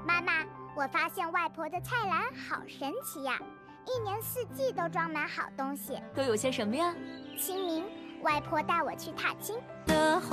妈妈，我发现外婆的菜篮好神奇呀，一年四季都装满好东西。 都有些什么呀？ 清明，外婆带我去踏青。